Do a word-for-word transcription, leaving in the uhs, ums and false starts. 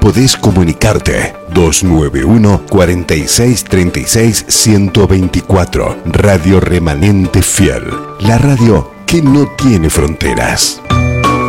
podés comunicarte. dos nueve uno, cuatro seis tres seis, uno dos cuatro. Radio Remanente Fiel. La radio que no tiene fronteras.